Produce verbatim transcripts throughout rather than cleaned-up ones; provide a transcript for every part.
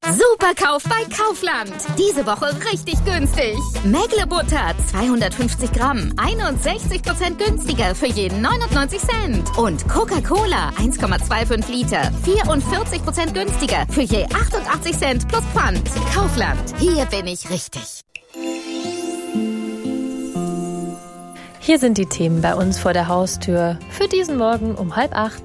Superkauf bei Kaufland. Diese Woche richtig günstig. Mägle-Butter zweihundertfünfzig Gramm, einundsechzig Prozent günstiger für jeden neunundneunzig Cent. Und Coca-Cola eins Komma fünfundzwanzig Liter, vierundvierzig Prozent günstiger für je achtundachtzig Cent plus Pfand. Kaufland, hier bin ich richtig. Hier sind die Themen bei uns vor der Haustür für diesen Morgen um halb acht.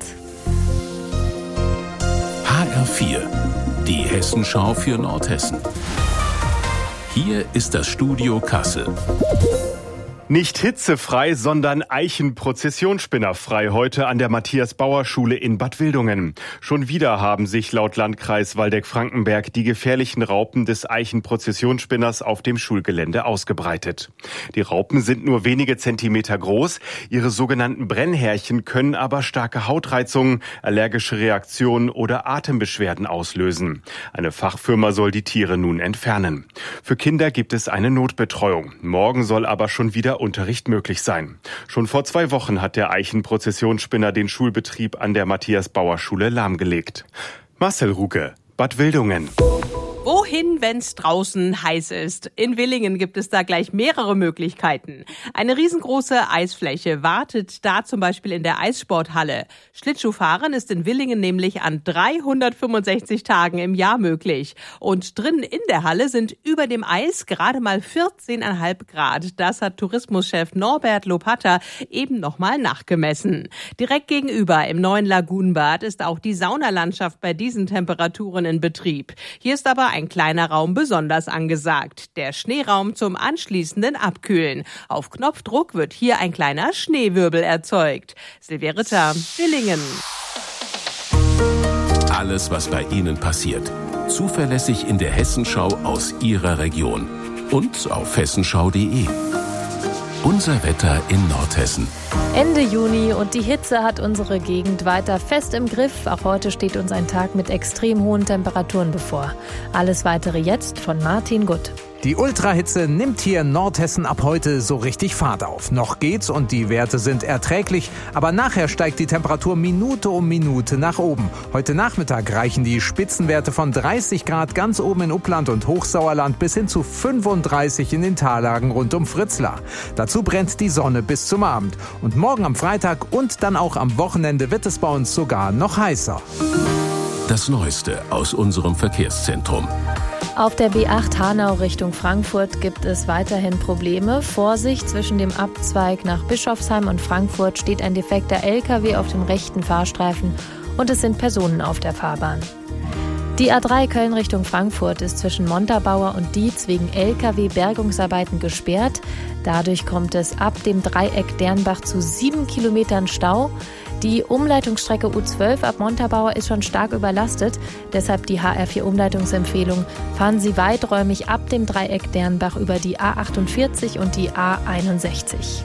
H R vier, die Hessenschau für Nordhessen. Hier ist das Studio Kassel. Nicht hitzefrei, sondern Eichenprozessionsspinnerfrei heute an der Matthias-Bauer-Schule in Bad Wildungen. Schon wieder haben sich laut Landkreis Waldeck-Frankenberg die gefährlichen Raupen des Eichenprozessionsspinners auf dem Schulgelände ausgebreitet. Die Raupen sind nur wenige Zentimeter groß. Ihre sogenannten Brennhärchen können aber starke Hautreizungen, allergische Reaktionen oder Atembeschwerden auslösen. Eine Fachfirma soll die Tiere nun entfernen. Für Kinder gibt es eine Notbetreuung. Morgen soll aber schon wieder Unterricht möglich sein. Schon vor zwei Wochen hat der Eichenprozessionsspinner den Schulbetrieb an der Matthias-Bauer-Schule lahmgelegt. Marcel Ruge, Bad Wildungen. Wohin, wenn's draußen heiß ist? In Willingen gibt es da gleich mehrere Möglichkeiten. Eine riesengroße Eisfläche wartet da zum Beispiel in der Eissporthalle. Schlittschuhfahren ist in Willingen nämlich an dreihundertfünfundsechzig Tagen im Jahr möglich. Und drinnen in der Halle sind über dem Eis gerade mal vierzehn Komma fünf Grad. Das hat Tourismuschef Norbert Lopatta eben nochmal nachgemessen. Direkt gegenüber im neuen Lagunenbad ist auch die Saunalandschaft bei diesen Temperaturen in Betrieb. Hier ist aber ein kleiner Raum besonders angesagt. Der Schneeraum zum anschließenden Abkühlen. Auf Knopfdruck wird hier ein kleiner Schneewirbel erzeugt. Silvia Ritter, Willingen. Alles, was bei Ihnen passiert. Zuverlässig in der Hessenschau aus Ihrer Region. Und auf hessenschau punkt de. Unser Wetter in Nordhessen. Ende Juni und die Hitze hat unsere Gegend weiter fest im Griff. Auch heute steht uns ein Tag mit extrem hohen Temperaturen bevor. Alles Weitere jetzt von Martin Gutt. Die Ultrahitze nimmt hier in Nordhessen ab heute so richtig Fahrt auf. Noch geht's und die Werte sind erträglich, aber nachher steigt die Temperatur Minute um Minute nach oben. Heute Nachmittag reichen die Spitzenwerte von dreißig Grad ganz oben in Uppland und Hochsauerland bis hin zu fünfunddreißig in den Tallagen rund um Fritzlar. Dazu brennt die Sonne bis zum Abend. Und morgen am Freitag und dann auch am Wochenende wird es bei uns sogar noch heißer. Das Neueste aus unserem Verkehrszentrum. Auf der B acht Hanau Richtung Frankfurt gibt es weiterhin Probleme. Vorsicht, zwischen dem Abzweig nach Bischofsheim und Frankfurt steht ein defekter L K W auf dem rechten Fahrstreifen und es sind Personen auf der Fahrbahn. Die A drei Köln Richtung Frankfurt ist zwischen Montabaur und Dietz wegen L K W-Bergungsarbeiten gesperrt. Dadurch kommt es ab dem Dreieck Dernbach zu sieben Kilometern Stau. Die Umleitungsstrecke U zwölf ab Montabaur ist schon stark überlastet. Deshalb die H R vier Umleitungsempfehlung. Fahren Sie weiträumig ab dem Dreieck Dernbach über die A achtundvierzig und die A einundsechzig.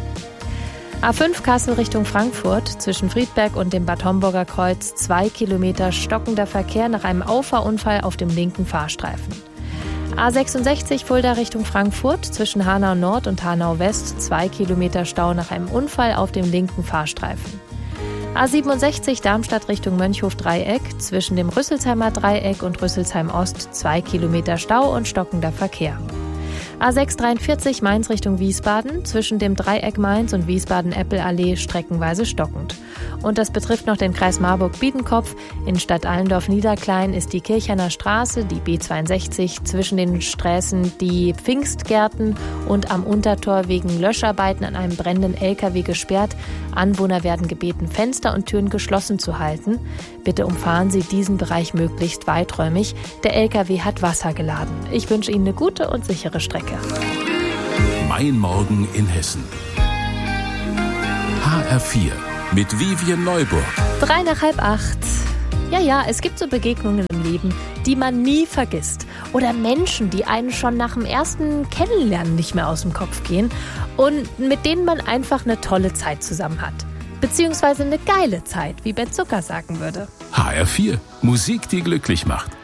A fünf Kassel Richtung Frankfurt, zwischen Friedberg und dem Bad Homburger Kreuz zwei Kilometer stockender Verkehr nach einem Auffahrunfall auf dem linken Fahrstreifen. A sechsundsechzig Fulda Richtung Frankfurt, zwischen Hanau Nord und Hanau West zwei Kilometer Stau nach einem Unfall auf dem linken Fahrstreifen. A siebenundsechzig Darmstadt Richtung Mönchhof-Dreieck, zwischen dem Rüsselsheimer Dreieck und Rüsselsheim Ost zwei Kilometer Stau und stockender Verkehr. A sechshundertdreiundvierzig Mainz Richtung Wiesbaden, zwischen dem Dreieck Mainz und Wiesbaden-Eppel-Allee streckenweise stockend. Und das betrifft noch den Kreis Marburg-Biedenkopf. In Stadt Allendorf-Niederklein ist die Kirchheimer Straße, die B zweiundsechzig, zwischen den Straßen die Pfingstgärten und am Untertor wegen Löscharbeiten an einem brennenden L K W gesperrt. Anwohner werden gebeten, Fenster und Türen geschlossen zu halten. Bitte umfahren Sie diesen Bereich möglichst weiträumig. Der L K W hat Wasser geladen. Ich wünsche Ihnen eine gute und sichere Strecke. Mein Morgen in Hessen. H R vier mit Vivian Neuburg. Drei nach halb acht. Ja, ja, es gibt so Begegnungen im Leben, die man nie vergisst. Oder Menschen, die einen schon nach dem ersten Kennenlernen nicht mehr aus dem Kopf gehen und mit denen man einfach eine tolle Zeit zusammen hat. Beziehungsweise eine geile Zeit, wie Ben Zucker sagen würde. H R vier, Musik, die glücklich macht.